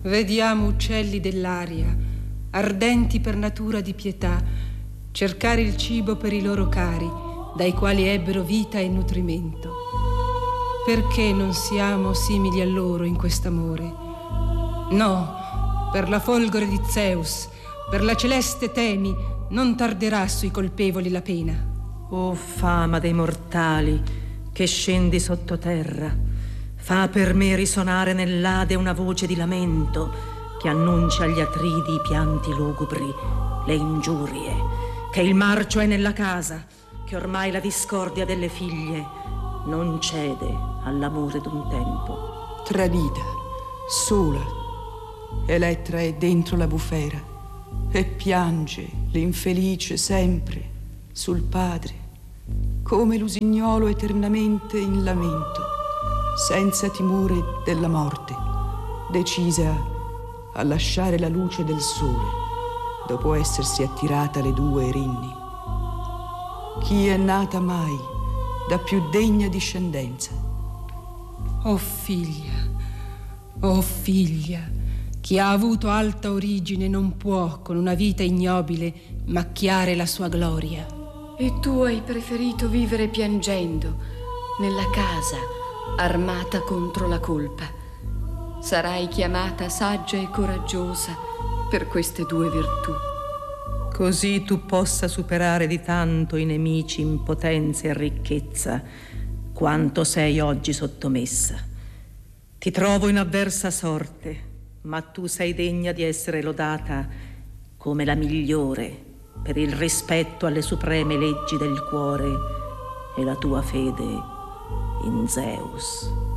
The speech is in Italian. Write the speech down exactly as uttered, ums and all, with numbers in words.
Vediamo uccelli dell'aria, ardenti per natura di pietà, cercare il cibo per i loro cari, dai quali ebbero vita e nutrimento. Perché non siamo simili a loro in quest'amore? No, per la folgore di Zeus, per la celeste Temi, non tarderà sui colpevoli la pena. O fama dei mortali, che scendi sottoterra, fa per me risonare nell'Ade una voce di lamento che annuncia agli Atridi i pianti lugubri, le ingiurie, che il marcio è nella casa, che ormai la discordia delle figlie non cede all'amore d'un tempo. Tradita, sola, Elettra è dentro la bufera e piange l'infelice sempre sul padre, come l'usignolo eternamente in lamento, senza timore della morte, decisa a lasciare la luce del sole dopo essersi attirata le due erinni. Chi è nata mai da più degna discendenza? Oh figlia, oh figlia, chi ha avuto alta origine non può con una vita ignobile macchiare la sua gloria. E tu hai preferito vivere piangendo nella casa armata contro la colpa. Sarai chiamata saggia e coraggiosa per queste due virtù. Così tu possa superare di tanto i nemici in potenza e ricchezza, quanto sei oggi sottomessa. Ti trovo in avversa sorte, ma tu sei degna di essere lodata come la migliore per il rispetto alle supreme leggi del cuore e la tua fede in Zeus.